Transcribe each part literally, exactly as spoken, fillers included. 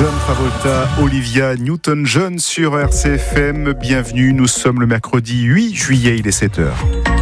John Travolta, Olivia Newton-John sur R C F M. Bienvenue, nous sommes le mercredi huit juillet, il est sept heures.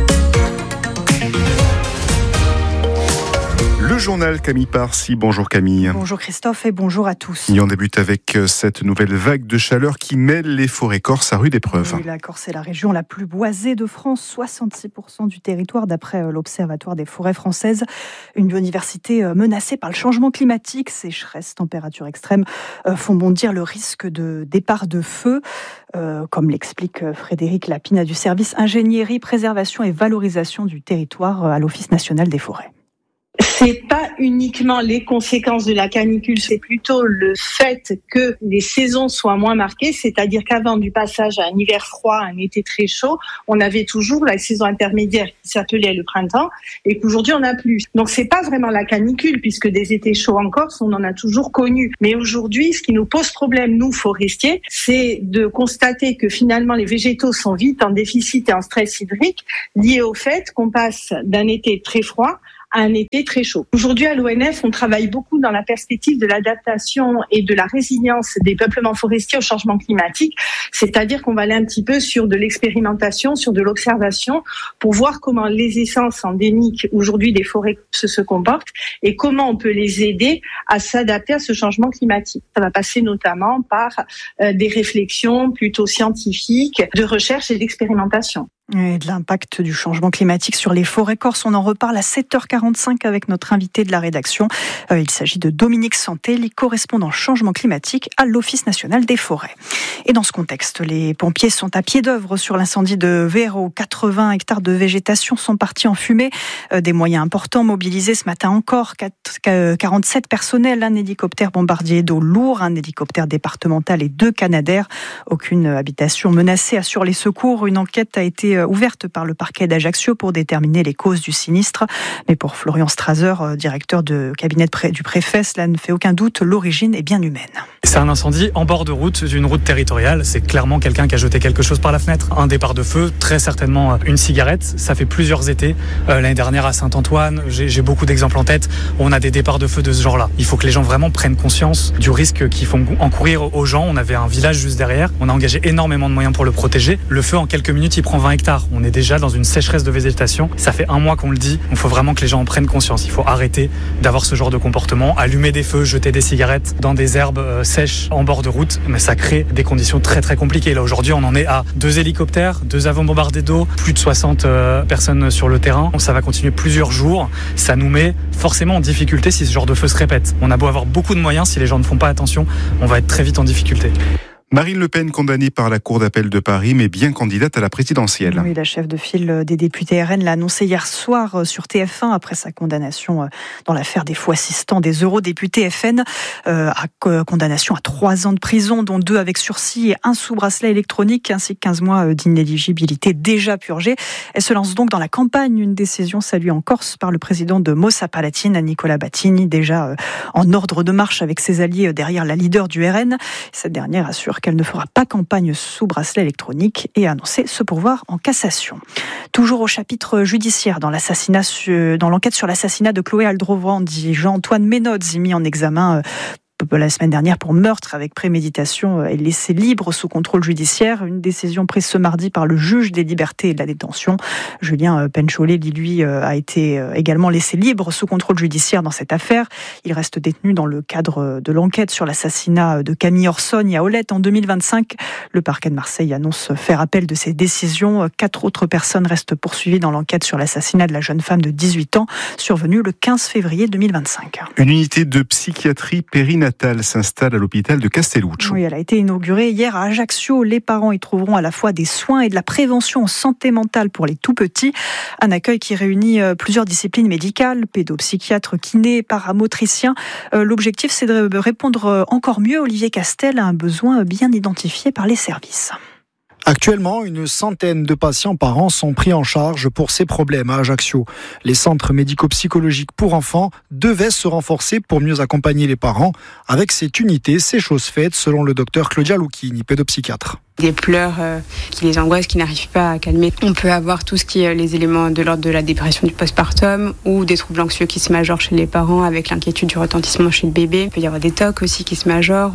Le journal Camille Parsi. Bonjour Camille. Bonjour Christophe et bonjour à tous. Et on débute avec cette nouvelle vague de chaleur qui mêle les forêts corses à rude épreuve. Oui, la Corse est la région la plus boisée de France, soixante-six pour cent du territoire d'après l'Observatoire des forêts françaises. Une biodiversité menacée par le changement climatique, sécheresse, températures extrêmes font bondir le risque de départ de feu, euh, comme l'explique Frédéric Lapina du service ingénierie, préservation et valorisation du territoire à l'Office national des forêts. C'est pas uniquement les conséquences de la canicule, c'est plutôt le fait que les saisons soient moins marquées, c'est-à-dire qu'avant du passage à un hiver froid, un été très chaud, on avait toujours la saison intermédiaire qui s'appelait le printemps et qu'aujourd'hui on n'a plus. Donc c'est pas vraiment la canicule puisque des étés chauds en Corse, on en a toujours connu. Mais aujourd'hui, ce qui nous pose problème, nous forestiers, c'est de constater que finalement les végétaux sont vite en déficit et en stress hydrique lié au fait qu'on passe d'un été très froid à un été très chaud. Aujourd'hui, à l'O N F, on travaille beaucoup dans la perspective de l'adaptation et de la résilience des peuplements forestiers au changement climatique, c'est-à-dire qu'on va aller un petit peu sur de l'expérimentation, sur de l'observation, pour voir comment les essences endémiques aujourd'hui des forêts se, se comportent et comment on peut les aider à s'adapter à ce changement climatique. Ça va passer notamment par euh, des réflexions plutôt scientifiques, de recherche et d'expérimentation. Et de l'impact du changement climatique sur les forêts corses. On en reparle à sept heures quarante-cinq avec notre invité de la rédaction. Euh, il s'agit de Dominique Santelli, correspondant changement climatique à l'Office national des forêts. Et dans ce contexte, les pompiers sont à pied d'œuvre sur l'incendie de Véro. quatre-vingts hectares de végétation sont partis en fumée. Euh, des moyens importants mobilisés ce matin encore. quarante-sept personnels, un hélicoptère bombardier d'eau lourd, un hélicoptère départemental et deux Canadair. Aucune habitation menacée assure les secours. Une enquête a été ouverte par le parquet d'Ajaccio pour déterminer les causes du sinistre. Mais pour Florian Straser, directeur de cabinet du préfet, cela ne fait aucun doute, l'origine est bien humaine. C'est un incendie en bord de route, d'une route territoriale. C'est clairement quelqu'un qui a jeté quelque chose par la fenêtre. Un départ de feu, très certainement une cigarette. Ça fait plusieurs étés. Euh, l'année dernière à Saint-Antoine, j'ai, j'ai beaucoup d'exemples en tête. On a des départs de feu de ce genre-là. Il faut que les gens vraiment prennent conscience du risque qu'ils font encourir aux gens. On avait un village juste derrière. On a engagé énormément de moyens pour le protéger. Le feu, en quelques minutes, il prend vingt hectares. On est déjà dans une sécheresse de végétation. Ça fait un mois qu'on le dit. Il faut vraiment que les gens en prennent conscience. Il faut arrêter d'avoir ce genre de comportement. Allumer des feux, jeter des cigarettes dans des herbes euh, sèches en bord de route. Mais ça crée des conditions très très compliquées. Là aujourd'hui, on en est à deux hélicoptères, deux avions bombardés d'eau, plus de soixante euh, personnes sur le terrain. Ça va continuer plusieurs jours. Ça nous met forcément en difficulté si ce genre de feu se répète. On a beau avoir beaucoup de moyens, si les gens ne font pas attention, on va être très vite en difficulté. Marine Le Pen, condamnée par la Cour d'appel de Paris, mais bien candidate à la présidentielle. Oui, la chef de file des députés R N l'a annoncé hier soir sur T F un après sa condamnation dans l'affaire des faux assistants des eurodéputés F N. Euh, à condamnation à trois ans de prison, dont deux avec sursis et un sous bracelet électronique, ainsi que quinze mois d'inéligibilité déjà purgés. Elle se lance donc dans la campagne, une décision saluée en Corse par le président de Mossa Palatine, Nicolas Battini, déjà en ordre de marche avec ses alliés derrière la leader du R N. Cette dernière assure qu'elle ne fera pas campagne sous bracelet électronique et a annoncé se pourvoir en cassation. Toujours au chapitre judiciaire, dans, l'assassinat, dans l'enquête sur l'assassinat de Chloé Aldrovand, dit Jean-Antoine Ménodz, mis en examen la semaine dernière pour meurtre avec préméditation et laissé libre sous contrôle judiciaire. Une décision prise ce mardi par le juge des libertés et de la détention. Julien Pencholet, lui, a été également laissé libre sous contrôle judiciaire dans cette affaire. Il reste détenu dans le cadre de l'enquête sur l'assassinat de Camille Orsogne à Olette en deux mille vingt-cinq. Le parquet de Marseille annonce faire appel de ces décisions. Quatre autres personnes restent poursuivies dans l'enquête sur l'assassinat de la jeune femme de dix-huit ans, survenu le quinze février deux mille vingt-cinq. Une unité de psychiatrie périnatale s'installe à l'hôpital de Castelluccio. Oui, elle a été inaugurée hier à Ajaccio. Les parents y trouveront à la fois des soins et de la prévention en santé mentale pour les tout-petits. Un accueil qui réunit plusieurs disciplines médicales, pédopsychiatres, kinés, paramotriciens. L'objectif, c'est de répondre encore mieux, Olivier Castel, à un besoin bien identifié par les services. Actuellement, une centaine de patients par an sont pris en charge pour ces problèmes à Ajaccio. Les centres médico-psychologiques pour enfants devaient se renforcer pour mieux accompagner les parents. Avec cette unité, c'est chose faite, selon le docteur Claudia Lucchini, pédopsychiatre. Des pleurs euh, qui les angoissent, qui n'arrivent pas à calmer. On peut avoir tout ce qui est les éléments de l'ordre de la dépression du postpartum ou des troubles anxieux qui se majorent chez les parents avec l'inquiétude du retentissement chez le bébé. Il peut y avoir des tocs aussi qui se majorent.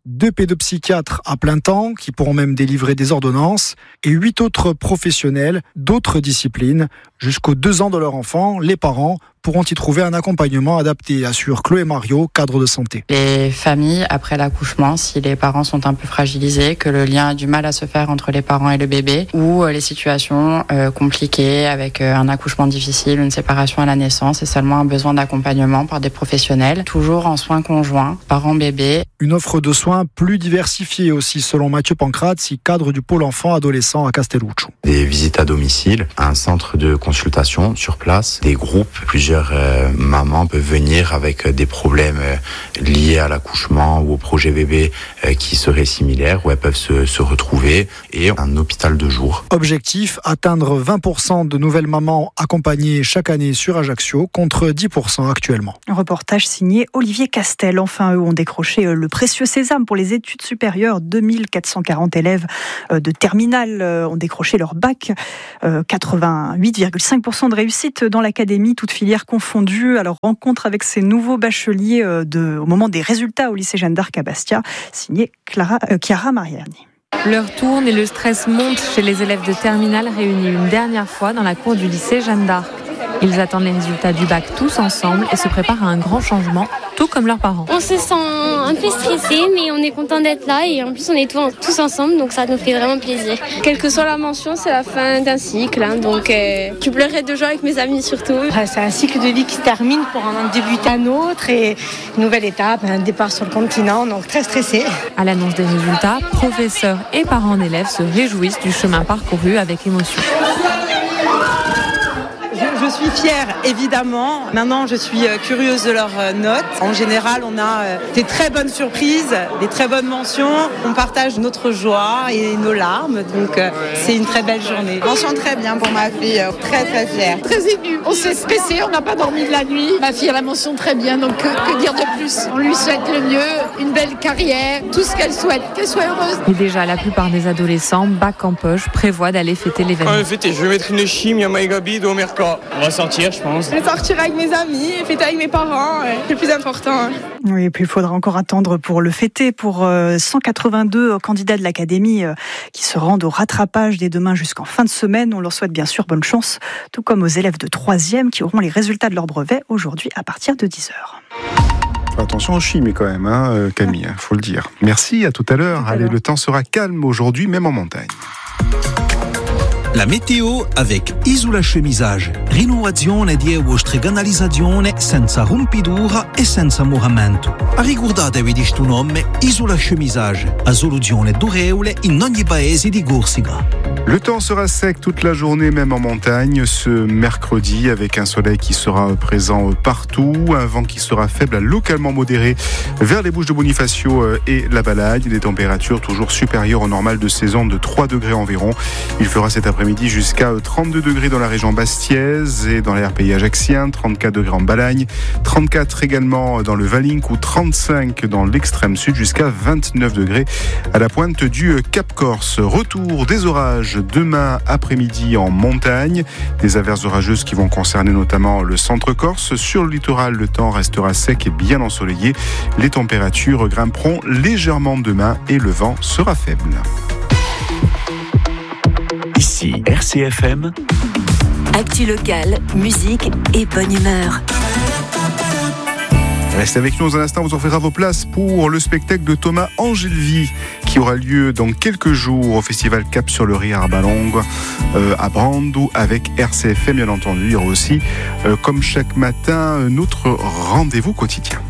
deux pédopsychiatres à plein temps qui pourront même délivrer des ordonnances et huit autres professionnels d'autres disciplines. Jusqu'aux deux ans de leur enfant, les parents pourront y trouver un accompagnement adapté, assure Chloé Mario, cadre de santé. Les familles, après l'accouchement, si les parents sont un peu fragilisés, que le lien a du mal à se faire entre les parents et le bébé, ou les situations euh, compliquées avec euh, un accouchement difficile, une séparation à la naissance et seulement un besoin d'accompagnement par des professionnels, toujours en soins conjoints, parents-bébés. Une offre de soins plus diversifiée aussi, selon Mathieu Pancrate, cadre du pôle enfant-adolescent à Castelluccio. Des visites à domicile, un centre de consultation sur place, des groupes, plusieurs euh, mamans peuvent venir avec des problèmes euh, liés à l'accouchement ou au projet bébé euh, qui seraient similaires, où elles peuvent se, se retrouver, et un hôpital de jour. Objectif, atteindre vingt pour cent de nouvelles mamans accompagnées chaque année sur Ajaccio, contre dix pour cent actuellement. Un reportage signé Olivier Castel. Enfin, eux ont décroché le précieux sésame pour les études supérieures. deux mille quatre cent quarante élèves de terminale ont décroché leur bac. quatre-vingt-huit virgule cinq pour cent de réussite dans l'académie, toutes filières confondues. Alors, rencontre avec ces nouveaux bacheliers de, au moment des résultats au lycée Jeanne d'Arc à Bastia, signé Clara, euh, Chiara Mariani. L'heure tourne et le stress monte chez les élèves de terminale réunis une dernière fois dans la cour du lycée Jeanne d'Arc. Ils attendent les résultats du bac tous ensemble et se préparent à un grand changement, tout comme leurs parents. On se sent un peu stressé, mais on est content d'être là et en plus on est tous ensemble, donc ça nous fait vraiment plaisir. Quelle que soit la mention, c'est la fin d'un cycle, hein, donc euh, je pleurerai de joie avec mes amis surtout. C'est un cycle de vie qui se termine pour en débuter un autre et une nouvelle étape, un départ sur le continent, donc très stressé. À l'annonce des résultats, professeurs et parents d'élèves se réjouissent du chemin parcouru avec émotion. Je suis fière, évidemment. Maintenant, je suis curieuse de leurs notes. En général, on a des très bonnes surprises, des très bonnes mentions. On partage notre joie et nos larmes, donc c'est une très belle journée. Mention très bien pour ma fille, très très fière. Très émue, on s'est stressé, on n'a pas dormi de la nuit. Ma fille a la mention très bien, donc que, que dire de plus? On lui souhaite le mieux, une belle carrière, tout ce qu'elle souhaite, qu'elle soit heureuse. Et déjà, la plupart des adolescents, bac en poche, prévoient d'aller fêter l'événement. Ouais, fêter, je vais mettre une chimie à Maïgabi au Merca. On va sortir, je pense. Je vais sortir avec mes amis, fêter avec mes parents, c'est le plus important. Oui, et puis il faudra encore attendre pour le fêter pour cent quatre-vingt-deux candidats de l'académie qui se rendent au rattrapage dès demain jusqu'en fin de semaine. On leur souhaite bien sûr bonne chance, tout comme aux élèves de troisième qui auront les résultats de leur brevet aujourd'hui à partir de dix heures. Attention au chimie quand même, hein, Camille, il faut le dire. Merci, à tout à l'heure. Allez, le temps sera calme aujourd'hui, même en montagne. La météo avec Isola Chemisage. Rinnovazione di vostre canalizzazione senza rompitura e senza moramento. Ricordatevi di sto nome Isola Chemisage, a soluzione durevole in ogni paese di Corsica. Le temps sera sec toute la journée, même en montagne, ce mercredi, avec un soleil qui sera présent partout, un vent qui sera faible à localement modéré vers les Bouches de Bonifacio et la Balagne. Des températures toujours supérieures au normal de saison de trois degrés environ. Il fera cet après-midi jusqu'à trente-deux degrés dans la région bastiaise et dans l'air pays ajaccien, trente-quatre degrés en Balagne, trente-quatre également dans le Valink ou trente-cinq dans l'extrême sud, jusqu'à vingt-neuf degrés à la pointe du Cap Corse. Retour des orages demain après-midi en montagne, des averses orageuses qui vont concerner notamment le centre corse. Sur le littoral, le temps restera sec et bien ensoleillé. Les températures grimperont légèrement demain et le vent sera faible. Ici R C F M. Actu locale, musique et bonne humeur. Restez avec nous dans un instant, vous offrira vos places pour le spectacle de Thomas Angelvi qui aura lieu dans quelques jours au festival Cap sur le Rio Arbalong euh, à Brandou avec R C F M bien entendu. Il y aura aussi, euh, comme chaque matin, notre rendez-vous quotidien.